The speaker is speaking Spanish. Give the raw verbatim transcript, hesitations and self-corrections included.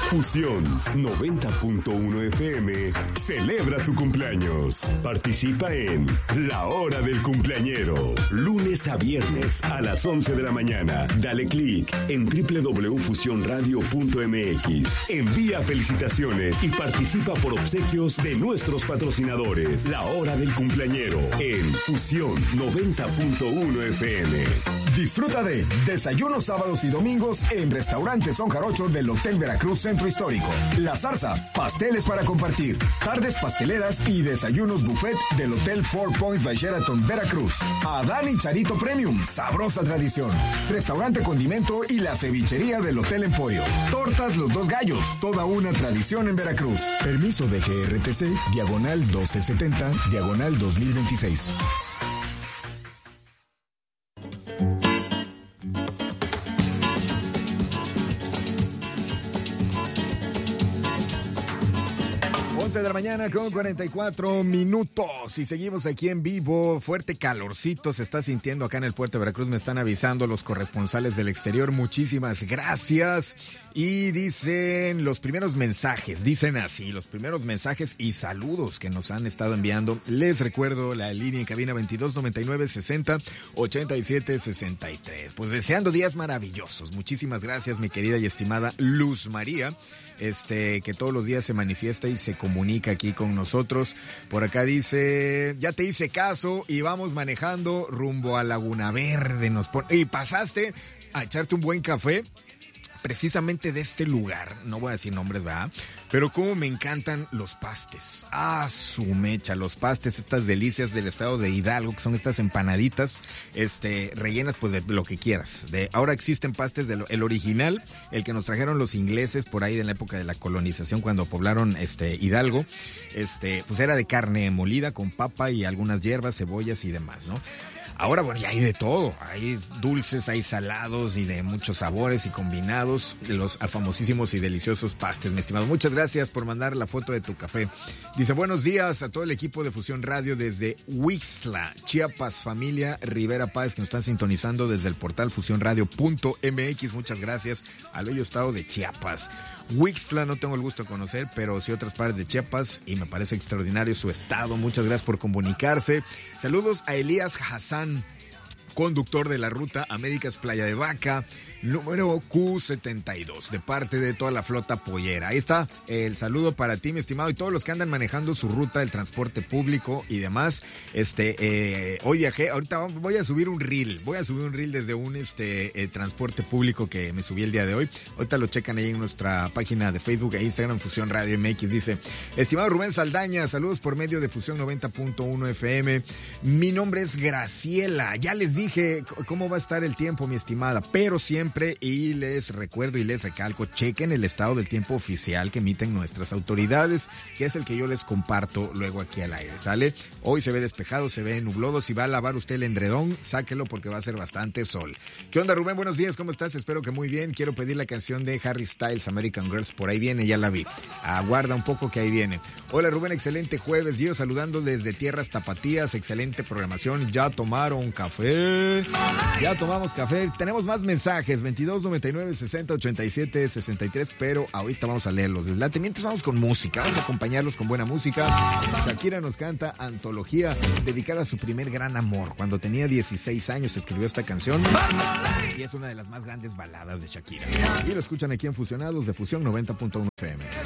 Fusión noventa punto uno F M celebra tu cumpleaños. Participa en La Hora del Cumpleañero. Lunes a viernes a las once de la mañana. Dale clic en doble u doble u doble u punto fusión radio punto m x. Envía felicitaciones y participa por obsequios de nuestros patrocinadores. La Hora del Cumpleañero en Fusión noventa punto uno F M. Disfruta de desayunos sábados y domingos en Restaurante Son Jarocho del Hotel Veracruz Centro Histórico. La Zarza, pasteles para compartir. Tardes pasteleras y desayunos buffet del Hotel Four Points by Sheraton Veracruz. Adán y Charito Premium, sabrosa tradición. Restaurante Condimento y la cevichería del Hotel Emporio. Tortas Los Dos Gallos, toda una tradición en Veracruz. Permiso de G R T C, diagonal doce setenta, diagonal dos mil veintiséis. once de la mañana con cuarenta y cuatro minutos y seguimos aquí en vivo. Fuerte calorcito se está sintiendo acá en el puerto de Veracruz, me están avisando los corresponsales del exterior, muchísimas gracias. Y dicen los primeros mensajes, dicen así, los primeros mensajes y saludos que nos han estado enviando. Les recuerdo la línea en cabina veintidós noventa y nueve sesenta ochenta y siete sesenta y tres. Pues deseando días maravillosos. Muchísimas gracias, mi querida y estimada Luz María, este que todos los días se manifiesta y se comunica aquí con nosotros. Por acá dice, ya te hice caso y vamos manejando rumbo a Laguna Verde. Nos pone, y pasaste a echarte un buen café precisamente de este lugar, no voy a decir nombres, ¿verdad? Pero cómo me encantan los pastes. Ah, su mecha, los pastes, estas delicias del estado de Hidalgo, que son estas empanaditas, este, rellenas pues de lo que quieras. De, ahora existen pastes del el original, el que nos trajeron los ingleses por ahí en la época de la colonización, cuando poblaron este Hidalgo, este, pues era de carne molida con papa y algunas hierbas, cebollas y demás, ¿no? Ahora, bueno, ya hay de todo. Hay dulces, hay salados y de muchos sabores y combinados. Los famosísimos y deliciosos pastes, mi estimado. Muchas gracias por mandar la foto de tu café. Dice, buenos días a todo el equipo de Fusión Radio desde Huixtla, Chiapas, familia Rivera Páez, que nos están sintonizando desde el portal fusión radio punto m x. Muchas gracias al bello estado de Chiapas. Huixtla no tengo el gusto de conocer, pero sí otras partes de Chiapas y me parece extraordinario su estado. Muchas gracias por comunicarse. Saludos a Elías Hassan, conductor de la ruta Américas Playa de Vaca, número Q setenta y dos, de parte de toda la flota pollera. Ahí está el saludo para ti, mi estimado, y todos los que andan manejando su ruta del transporte público y demás. Este, eh, hoy viajé, ahorita voy a subir un reel, voy a subir un reel desde un este eh, transporte público que me subí el día de hoy. Ahorita lo checan ahí en nuestra página de Facebook e Instagram, Fusión Radio M X. Dice, estimado Rubén Saldaña, saludos por medio de Fusión noventa punto uno F M. Mi nombre es Graciela, ya les dije cómo va a estar el tiempo, mi estimada, pero siempre, y les recuerdo y les recalco, chequen el estado del tiempo oficial que emiten nuestras autoridades, que es el que yo les comparto luego aquí al aire, ¿sale? Hoy se ve despejado, se ve nublado. Si va a lavar usted el edredón, sáquelo porque va a ser bastante sol. ¿Qué onda, Rubén? Buenos días, ¿cómo estás? Espero que muy bien. Quiero pedir la canción de Harry Styles, American Girls, por ahí viene, ya la vi. Aguarda un poco que ahí viene. Hola, Rubén, excelente jueves. Yo saludando desde Tierras Tapatías, excelente programación. ¿Ya tomaron café? Ya tomamos café. Tenemos más mensajes, veintidós noventa y nueve sesenta ochenta y siete sesenta y tres, pero ahorita vamos a leerlos. Desde mientras vamos con música, vamos a acompañarlos con buena música. Shakira nos canta Antología, dedicada a su primer gran amor. Cuando tenía dieciséis años escribió esta canción y es una de las más grandes baladas de Shakira. Y lo escuchan aquí en Fusionados de Fusión noventa punto uno F M.